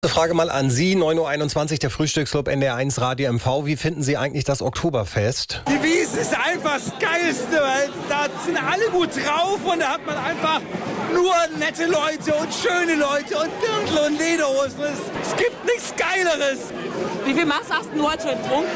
Eine Frage mal an Sie, 9.21 Uhr, der Frühstücksclub NDR1 Radio MV. Wie finden Sie eigentlich das Oktoberfest? Die Wiesn ist einfach das Geilste, weil da sind alle gut drauf und da hat man einfach nur nette Leute und schöne Leute und Dirndl und Lederhosen. Es gibt nichts Geileres. Wie viel Maß hast du heute schon getrunken?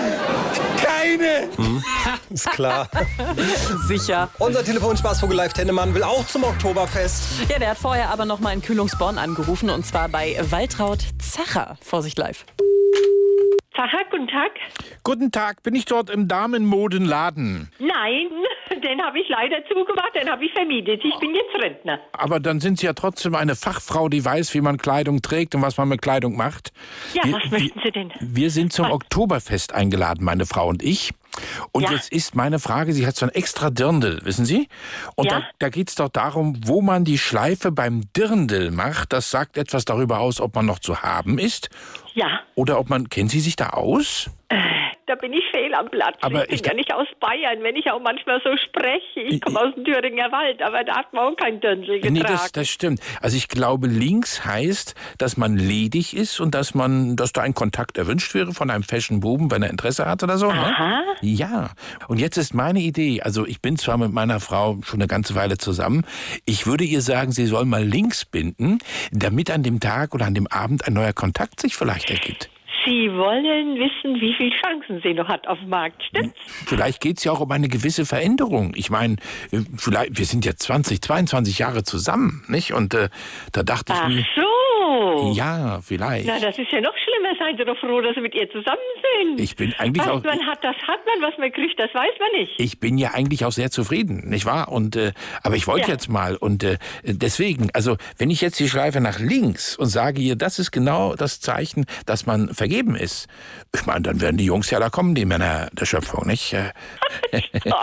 Keine. Ist klar. Sicher. Unser Telefonspaßvogel Live Tennemann will auch zum Oktoberfest. Ja, der hat vorher aber noch mal in Kühlungsborn angerufen und zwar bei Waltraud Zacher. Vorsicht live. Zacher, guten Tag. Guten Tag, bin ich dort im Damenmodenladen? Nein, den habe ich leider zugemacht, den habe ich vermietet. Ich bin jetzt Rentner. Aber dann sind Sie ja trotzdem eine Fachfrau, die weiß, wie man Kleidung trägt und was man mit Kleidung macht. Ja, was möchten Sie denn? Wir sind zum Oktoberfest eingeladen, meine Frau und ich. Und Ja. jetzt ist meine Frage, sie hat so ein extra Dirndl, wissen Sie? Und Ja. da geht es doch darum, wo man die Schleife beim Dirndl macht. Das sagt etwas darüber aus, ob man noch zu haben ist. Ja, Oder ob man, kennen Sie sich da aus? da bin ich fehl am Platz. Aber ich bin ja nicht aus Bayern, wenn ich auch manchmal so spreche. Ich komme aus dem Thüringer Wald, aber da hat man auch kein Dirndl getragen. Nee, das stimmt. Also ich glaube, links heißt, dass man ledig ist und dass da ein Kontakt erwünscht wäre von einem Fashion-Buben, wenn er Interesse hat oder so. Ne? Aha. Ja. Und jetzt ist meine Idee, also ich bin zwar mit meiner Frau schon eine ganze Weile zusammen, ich würde ihr sagen, sie soll mal links binden, damit an dem Tag oder an dem Abend ein neuer Kontakt sich vielleicht ergibt. Sie wollen wissen, wie viele Chancen sie noch hat auf dem Markt, stimmt's? Vielleicht geht es ja auch um eine gewisse Veränderung. Ich meine, vielleicht, wir sind jetzt 22 Jahre zusammen, nicht? Und da dachte ich Ach mir, so. ja, vielleicht. Na, das ist ja noch schlimmer. Seien Sie doch froh, dass Sie mit ihr zusammen sind. Ich bin eigentlich auch... Was man hat, das hat man. Was man kriegt, das weiß man nicht. Ich bin ja eigentlich auch sehr zufrieden, nicht wahr? Und aber ich wollte Ja. jetzt mal und deswegen, also wenn ich jetzt die Schleife nach links und sage ihr, das ist genau das Zeichen, dass man vergeben ist. Ich meine, dann werden die Jungs ja da kommen, die Männer der Schöpfung, nicht? Das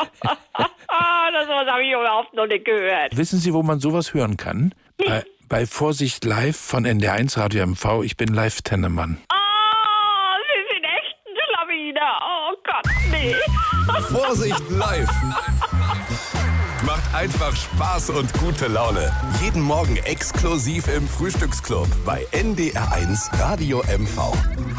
habe ich überhaupt noch nicht gehört. Wissen Sie, wo man sowas hören kann? Bei Vorsicht Live von NDR1 Radio MV. Ich bin Live Tennemann. Ah, Sie sind echt ein Schlawiner. Oh Gott, nee. Vorsicht live! Macht einfach Spaß und gute Laune. Jeden Morgen exklusiv im Frühstücksclub bei NDR1 Radio MV.